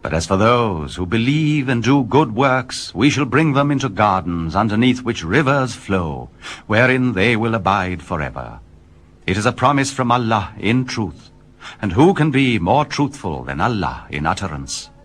But as for those who believe and do good works, we shall bring them into gardens underneath which rivers flow, wherein they will abide forever. It is a promise from Allah in truth, and who can be more truthful than Allah in utterance?